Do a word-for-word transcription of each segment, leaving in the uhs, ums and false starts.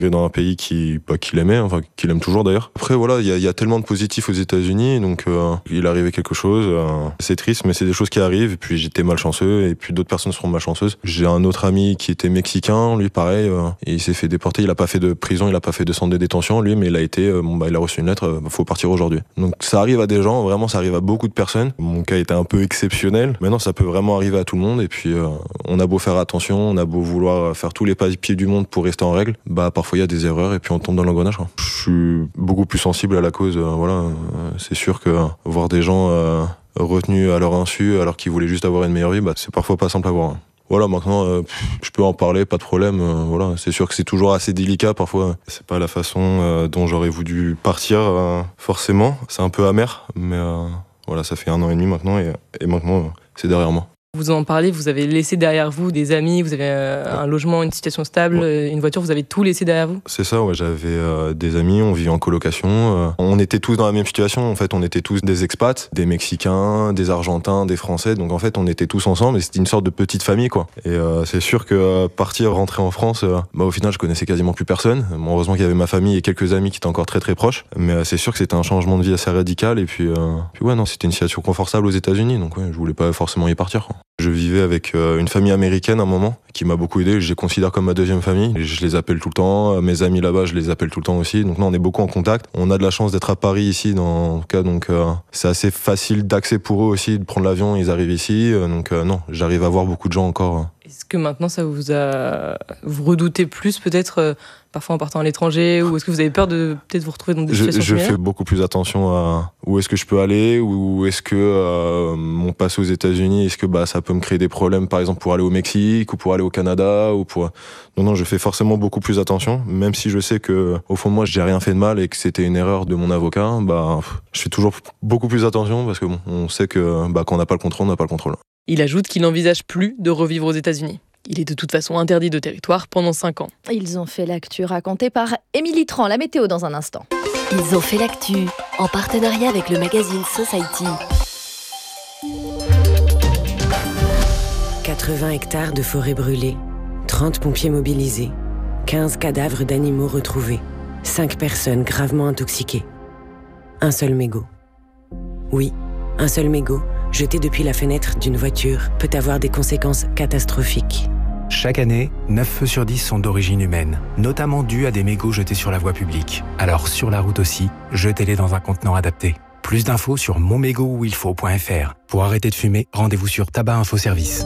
Il est dans un pays qui, bah, qu'il aimait, enfin qu'il aime toujours d'ailleurs. Après voilà, il y, y a tellement de positifs aux États-Unis, donc euh, il arrivait quelque chose. Euh, c'est triste, mais c'est des choses qui arrivent. Et puis j'étais malchanceux, et puis d'autres personnes seront malchanceuses. J'ai un autre ami qui était mexicain, lui pareil, euh, et il s'est fait déporter. Il a pas fait de prison, il a pas fait de centre de détention, lui, mais il a été, euh, bon bah il a reçu une lettre, euh, faut partir aujourd'hui. Donc ça arrive à des gens, vraiment ça arrive à beaucoup de personnes. Mon cas était un peu exceptionnel. Maintenant ça peut vraiment arriver à tout le monde, et puis euh, on a beau faire attention, on a beau vouloir faire tous les papiers du monde pour rester en règle, bah parfois il y a des erreurs et puis on tombe dans l'engrenage. Je suis beaucoup plus sensible à la cause, euh, voilà. Euh, c'est sûr que euh, voir des gens euh, retenus à leur insu alors qu'ils voulaient juste avoir une meilleure vie, bah c'est parfois pas simple à voir. Voilà, maintenant, euh, je peux en parler, pas de problème. Euh, voilà, c'est sûr que c'est toujours assez délicat parfois. C'est pas la façon euh, dont j'aurais voulu partir, euh, forcément. C'est un peu amer, mais euh, voilà, ça fait un an et demi maintenant, et, et maintenant, euh, c'est derrière moi. Vous en parlez, vous avez laissé derrière vous des amis, vous avez euh, un logement, une situation stable, ouais. Une voiture, vous avez tout laissé derrière vous ? C'est ça, ouais, j'avais euh, des amis, on vivait en colocation. Euh, on était tous dans la même situation, en fait, on était tous des expats, des Mexicains, des Argentins, des Français, donc en fait, on était tous ensemble et c'était une sorte de petite famille, quoi. Et euh, c'est sûr que euh, partir, rentrer en France, euh, bah, au final, je connaissais quasiment plus personne. Bon, heureusement qu'il y avait ma famille et quelques amis qui étaient encore très très proches, mais euh, c'est sûr que c'était un changement de vie assez radical, et puis, euh, puis ouais, non, c'était une situation confortable aux États-Unis, donc ouais, je voulais pas forcément y partir, quoi. Je vivais avec euh, une famille américaine à un moment qui m'a beaucoup aidé, je les considère comme ma deuxième famille. Je les appelle tout le temps, mes amis là-bas, je les appelle tout le temps aussi. Donc là, on est beaucoup en contact. On a de la chance d'être à Paris ici, dans le cas, donc euh, c'est assez facile d'accès pour eux aussi de prendre l'avion. Ils arrivent ici, euh, donc euh, non, j'arrive à voir beaucoup de gens encore. Euh. Est-ce que maintenant, ça vous a, vous redoutez plus peut-être euh, parfois en partant à l'étranger, ou est-ce que vous avez peur de peut-être vous retrouver dans des je, situations Je similaires ? fais beaucoup plus attention à où est-ce que je peux aller, où est-ce que euh, mon passé aux États-Unis, est-ce que bah ça peut me créer des problèmes, par exemple pour aller au Mexique ou pour aller au Canada ou pour. Non, non, je fais forcément beaucoup plus attention, même si je sais que au fond de moi, j'ai rien fait de mal et que c'était une erreur de mon avocat. Bah, je fais toujours beaucoup plus attention parce que bon, on sait que bah quand on n'a pas le contrôle, on n'a pas le contrôle. Il ajoute qu'il n'envisage plus de revivre aux États-Unis. Il est de toute façon interdit de territoire pendant cinq ans. Ils ont fait l'actu, racontée par Émilie Tran. La météo dans un instant. Ils ont fait l'actu en partenariat avec le magazine Society. quatre-vingts hectares de forêt brûlée, trente pompiers mobilisés, quinze cadavres d'animaux retrouvés, cinq personnes gravement intoxiquées. Un seul mégot. Oui, un seul mégot, jeté depuis la fenêtre d'une voiture, peut avoir des conséquences catastrophiques. Chaque année, neuf feux sur dix sont d'origine humaine, notamment dus à des mégots jetés sur la voie publique. Alors sur la route aussi, jetez-les dans un contenant adapté. Plus d'infos sur mon mégot où il faut point f r. Pour arrêter de fumer, rendez-vous sur Tabac Info Service.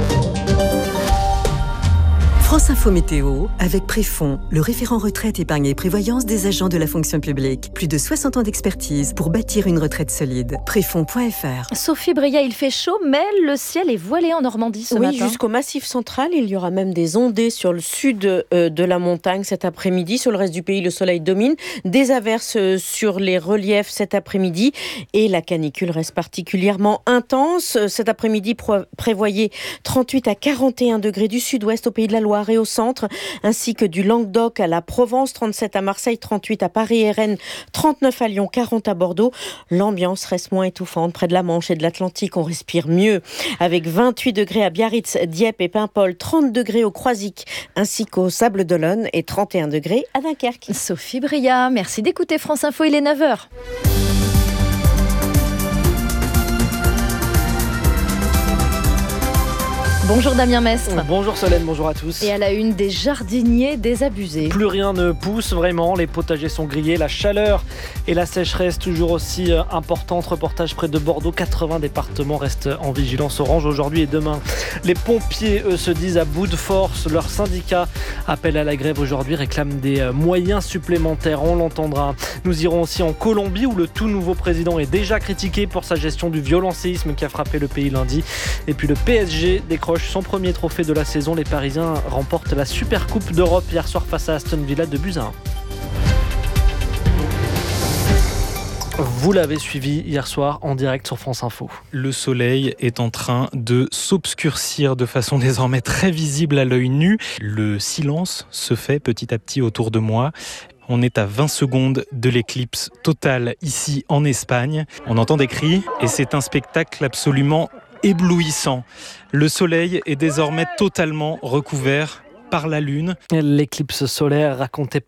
France Info Météo, avec Préfond, le référent retraite, épargne et prévoyance des agents de la fonction publique. Plus de soixante ans d'expertise pour bâtir une retraite solide. Préfond point f r. Sophie Bria, il fait chaud, mais le ciel est voilé en Normandie ce oui, matin. Oui, jusqu'au Massif central. Il y aura même des ondées sur le sud euh, de la montagne cet après-midi. Sur le reste du pays, le soleil domine. Des averses sur les reliefs cet après-midi. Et la canicule reste particulièrement intense. Cet après-midi, pro- prévoyez trente-huit à quarante et un degrés du sud-ouest au Pays de la Loire et au centre, ainsi que du Languedoc à la Provence, trente-sept à Marseille, trente-huit à Paris et Rennes, trente-neuf à Lyon, quarante à Bordeaux. L'ambiance reste moins étouffante près de la Manche et de l'Atlantique, on respire mieux, avec vingt-huit degrés à Biarritz, Dieppe et Paimpol, trente degrés au Croisic, ainsi qu'au Sables-d'Olonne et trente et un degrés à Dunkerque. Sophie Bria, merci d'écouter France Info, il est neuf heures. Bonjour Damien Mestre. Bonjour Solène, bonjour à tous. Et à la une, des jardiniers désabusés. Plus rien ne pousse vraiment, les potagers sont grillés, la chaleur et la sécheresse toujours aussi importantes. Reportage près de Bordeaux, quatre-vingts départements restent en vigilance orange aujourd'hui et demain. Les pompiers, eux, se disent à bout de force. Leur syndicat appelle à la grève aujourd'hui, réclame des moyens supplémentaires, on l'entendra. Nous irons aussi en Colombie où le tout nouveau président est déjà critiqué pour sa gestion du violent séisme qui a frappé le pays lundi. Et puis le P S G décroche son premier trophée de la saison. Les Parisiens remportent la Super Coupe d'Europe hier soir face à Aston Villa de buts à un. Vous l'avez suivi hier soir en direct sur France Info. Le soleil est en train de s'obscurcir de façon désormais très visible à l'œil nu. Le silence se fait petit à petit autour de moi. On est à vingt secondes de l'éclipse totale ici en Espagne. On entend des cris et c'est un spectacle absolument éblouissant. Le soleil est désormais totalement recouvert par la Lune. L'éclipse solaire racontée